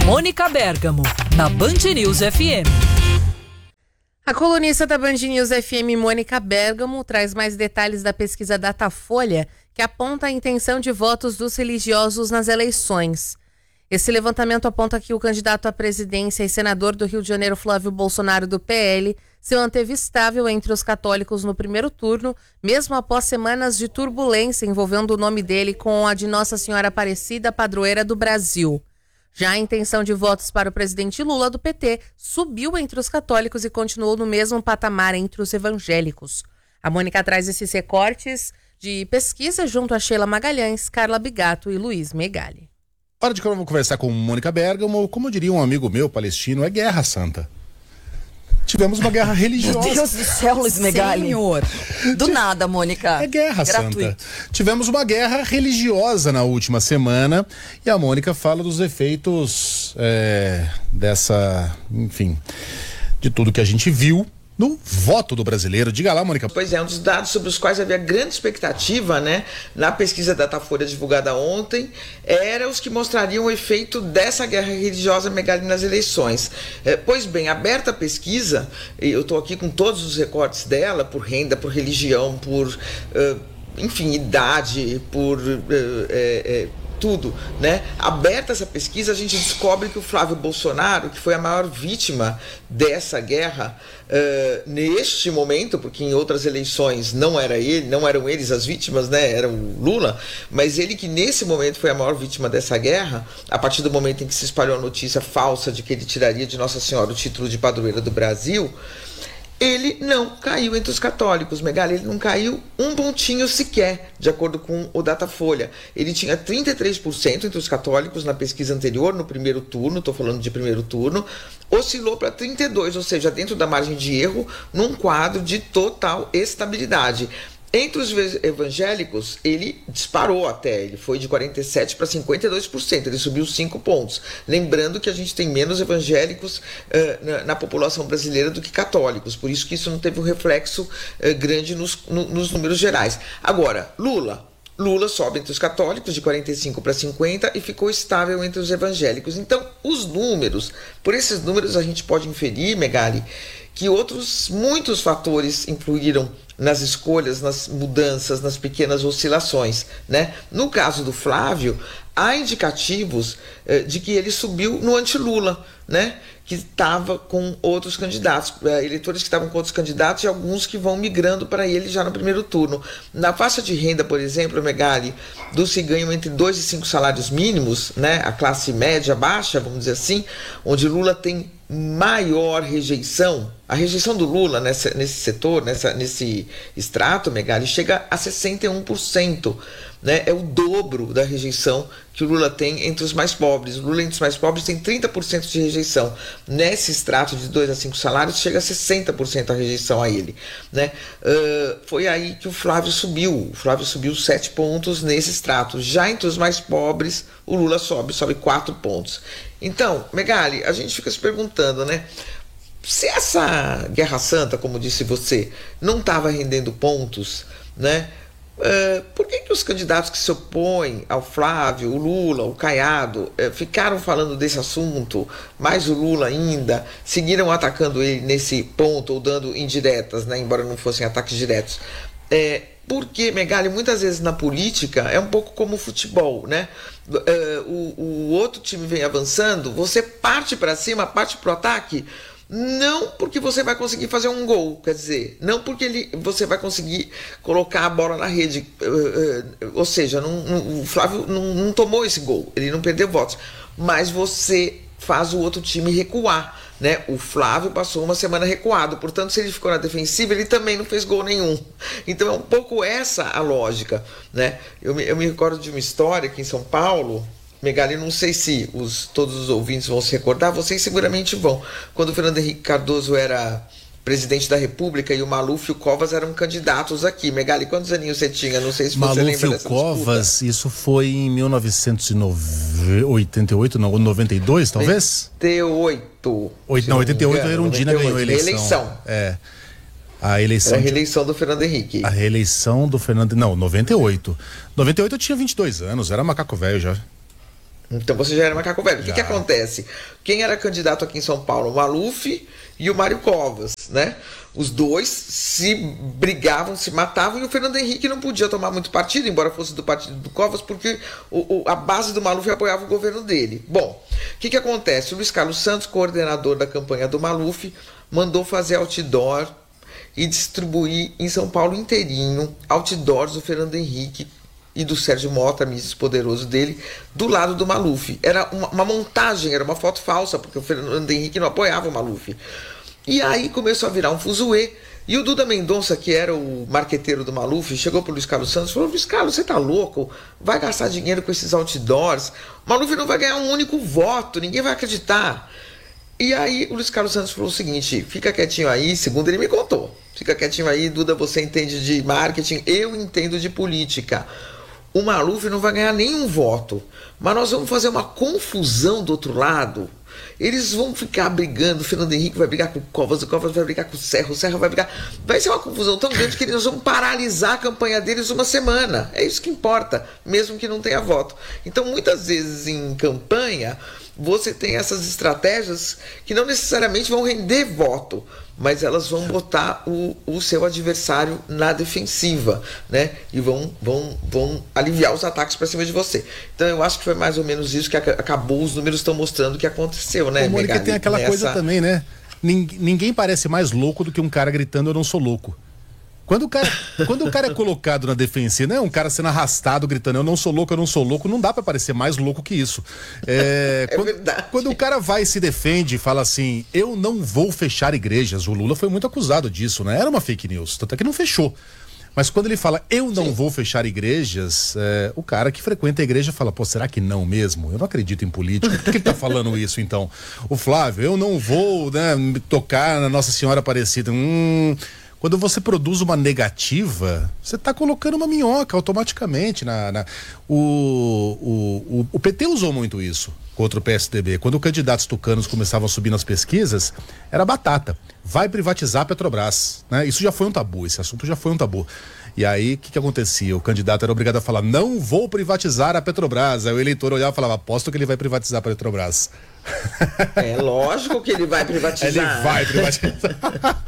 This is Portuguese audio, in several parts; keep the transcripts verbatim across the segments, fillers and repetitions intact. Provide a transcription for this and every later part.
Mônica Bergamo, na Band News F M. A colunista da Band News F M, Mônica Bergamo, traz mais detalhes da pesquisa Datafolha, que aponta a intenção de votos dos religiosos nas eleições. Esse levantamento aponta que o candidato à presidência e senador do Rio de Janeiro, Flávio Bolsonaro, do P L, se manteve estável entre os católicos no primeiro turno, mesmo após semanas de turbulência envolvendo o nome dele com a de Nossa Senhora Aparecida, padroeira do Brasil. Já a intenção de votos para o presidente Lula, do P T, subiu entre os católicos e continuou no mesmo patamar entre os evangélicos. A Mônica traz esses recortes de pesquisa junto a Sheila Magalhães, Carla Bigato e Luiz Megali. Hora de conversar com Mônica Bergamo. Como diria um amigo meu palestino, é guerra santa. Tivemos uma guerra religiosa. Meu Deus do céu, Luiz Megali. Senhor. Do nada, Mônica. É guerra Gratuito. santa. Tivemos uma guerra religiosa na última semana e a Mônica fala dos efeitos é, dessa, enfim, de tudo que a gente viu no voto do brasileiro. Diga lá, Mônica. Pois é, um dos dados sobre os quais havia grande expectativa, né, na pesquisa Datafolha divulgada ontem, era os que mostrariam o efeito dessa guerra religiosa, Megali, nas eleições. É, pois bem, aberta a pesquisa, eu estou aqui com todos os recortes dela, por renda, por religião, por, uh, enfim, idade, por... Uh, é, é, tudo, né? Aberta essa pesquisa, a gente descobre que o Flávio Bolsonaro, que foi a maior vítima dessa guerra uh, neste momento, porque em outras eleições não era ele, não eram eles as vítimas, né? Era o Lula, mas ele que nesse momento foi a maior vítima dessa guerra, a partir do momento em que se espalhou a notícia falsa de que ele tiraria de Nossa Senhora o título de padroeira do Brasil, ele não caiu entre os católicos, Megali, ele não caiu um pontinho sequer, de acordo com o Datafolha. Ele tinha trinta e três por cento entre os católicos na pesquisa anterior, no primeiro turno, estou falando de primeiro turno, oscilou para trinta e dois por cento, ou seja, dentro da margem de erro, num quadro de total estabilidade. Entre os evangélicos, ele disparou até, ele foi de quarenta e sete por cento para cinquenta e dois por cento, ele subiu cinco pontos. Lembrando que a gente tem menos evangélicos uh, na, na população brasileira do que católicos, por isso que isso não teve um reflexo uh, grande nos, no, nos números gerais. Agora, Lula... Lula sobe entre os católicos de quarenta e cinco para cinquenta e ficou estável entre os evangélicos. Então, os números, por esses números a gente pode inferir, Megali, que outros muitos fatores influíram nas escolhas, nas mudanças, nas pequenas oscilações, né? No caso do Flávio, há indicativos eh, de que ele subiu no anti-Lula, né? Que estava com outros candidatos, eh, eleitores que estavam com outros candidatos e alguns que vão migrando para ele já no primeiro turno. Na faixa de renda, por exemplo, Megali, dos que ganham entre dois e cinco salários mínimos, né? A classe média baixa, vamos dizer assim, onde Lula tem maior rejeição, a rejeição do Lula nessa, nesse setor, nessa, nesse extrato, Megali, chega a sessenta e um por cento, né? É o dobro da rejeição que o Lula tem entre os mais pobres. O Lula entre os mais pobres tem trinta por cento de rejeição. Nesse extrato de dois a cinco salários, chega a sessenta por cento a rejeição a ele, né? Uh, foi aí que o Flávio subiu. O Flávio subiu sete pontos nesse extrato. Já entre os mais pobres, o Lula sobe, sobe quatro pontos. Então, Megali, a gente fica se perguntando, né? Se essa Guerra Santa, como disse você, não estava rendendo pontos, né? Uh, por que que os candidatos que se opõem ao Flávio, o Lula, o Caiado, uh, ficaram falando desse assunto, mais o Lula ainda, seguiram atacando ele nesse ponto ou dando indiretas, né? Embora não fossem ataques diretos? É, porque, Megali, muitas vezes na política é um pouco como o futebol, né? Uh, o, o outro time vem avançando, você parte para cima, parte para o ataque, não porque você vai conseguir fazer um gol, quer dizer, não porque ele, você vai conseguir colocar a bola na rede, uh, uh, ou seja, não, não, o Flávio não, não tomou esse gol, ele não perdeu votos, mas você faz o outro time recuar, né? O Flávio passou uma semana recuado, portanto, se ele ficou na defensiva, ele também não fez gol nenhum. Então é um pouco essa a lógica, né? Eu me, eu me recordo de uma história aqui em São Paulo, Megali, não sei se os, todos os ouvintes vão se recordar, vocês seguramente vão. Quando o Fernando Henrique Cardoso era presidente da República e o Maluf e o Covas eram candidatos aqui. Megali, quantos aninhos você tinha? Não sei se você Maluf lembra e o dessa Covas, disputa. isso foi em mil novecentos e oitenta e oito, não, noventa e dois, talvez? oitenta e oito. Oito, não, oitenta e oito, a Erundina ganhou a eleição. Eleição. É. A eleição. Era a reeleição do Fernando Henrique. A reeleição do Fernando. Não, noventa e oito. noventa e oito eu tinha vinte e dois anos, era macaco velho já. Então você já era macaco velho. O que, que acontece? Quem era candidato aqui em São Paulo? O Maluf e o Mário Covas, né? Os dois se brigavam, se matavam, e o Fernando Henrique não podia tomar muito partido, embora fosse do partido do Covas, porque o, o, a base do Maluf apoiava o governo dele. Bom, o que, que acontece? O Luiz Carlos Santos, coordenador da campanha do Maluf, mandou fazer outdoor e distribuir em São Paulo inteirinho outdoors do Fernando Henrique e do Sérgio Mota, ministro poderoso dele, do lado do Maluf. Era uma, uma montagem, era uma foto falsa, porque o Fernando Henrique não apoiava o Maluf. E aí começou a virar um fuzuê, e o Duda Mendonça, que era o marqueteiro do Maluf, chegou para o Luiz Carlos Santos e falou: Luiz Carlos, você tá louco? Vai gastar dinheiro com esses outdoors? O Maluf não vai ganhar um único voto, ninguém vai acreditar. E aí o Luiz Carlos Santos falou o seguinte: fica quietinho aí, segundo ele me contou, fica quietinho aí, Duda, você entende de marketing, eu entendo de política. O Maluf não vai ganhar nenhum voto, mas nós vamos fazer uma confusão do outro lado. Eles vão ficar brigando, o Fernando Henrique vai brigar com o Covas, o Covas vai brigar com o Serra, o Serra vai brigar... Vai ser uma confusão tão grande que nós vamos paralisar a campanha deles uma semana. É isso que importa, mesmo que não tenha voto. Então, muitas vezes em campanha, você tem essas estratégias que não necessariamente vão render voto, mas elas vão botar o, o seu adversário na defensiva, né? E vão, vão, vão aliviar os ataques para cima de você. Então eu acho que foi mais ou menos isso que acabou, os números estão mostrando que aconteceu, né? O Mônica, tem aquela nessa... coisa também, né? Ninguém parece mais louco do que um cara gritando: eu não sou louco. Quando o cara, quando o cara é colocado na defensiva, né? Um cara sendo arrastado, gritando: eu não sou louco, eu não sou louco, não dá pra parecer mais louco que isso. É, é quando, verdade. Quando o cara vai e se defende e fala assim: eu não vou fechar igrejas. O Lula foi muito acusado disso, né? Era uma fake news, tanto é que não fechou. Mas quando ele fala: eu não Sim. vou fechar igrejas, é, o cara que frequenta a igreja fala: pô, será que não mesmo? Eu não acredito em política. Por que ele tá falando isso, então? O Flávio: eu não vou, né, me tocar na Nossa Senhora Aparecida. Hum... Quando você produz uma negativa, você está colocando uma minhoca automaticamente. Na, na... O, o, o, o P T usou muito isso contra o P S D B. Quando candidatos tucanos começavam a subir nas pesquisas, era batata. Vai privatizar a Petrobras, né? Isso já foi um tabu, esse assunto já foi um tabu. E aí, o que, que acontecia? O candidato era obrigado a falar: não vou privatizar a Petrobras. Aí o eleitor olhava e falava: aposto que ele vai privatizar a Petrobras. É lógico que ele vai privatizar. Ele vai privatizar.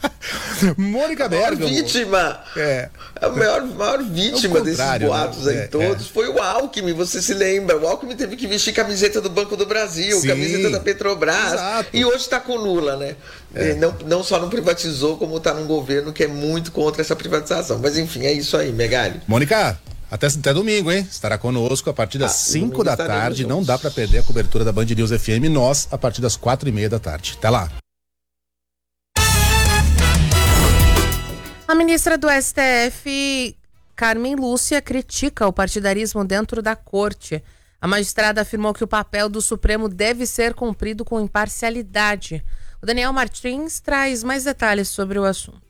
Mônica Bergamo. A maior vítima. É. A maior, maior vítima é desses boatos, né? aí é, todos é. foi o Alckmin, você se lembra? O Alckmin teve que vestir camiseta do Banco do Brasil, Sim. camiseta da Petrobras. Exato. E hoje está com o Lula, né? É. Não, não só não privatizou, como está num governo que é muito contra essa privatização. Mas enfim, é isso aí, Megali. Mônica, Até, até domingo, hein? Estará conosco a partir das cinco da tarde. Não dá para perder a cobertura da Band News F M. Nós, a partir das quatro e meia da tarde. Até lá. A ministra do S T F, Carmen Lúcia, critica o partidarismo dentro da corte. A magistrada afirmou que o papel do Supremo deve ser cumprido com imparcialidade. O Daniel Martins traz mais detalhes sobre o assunto.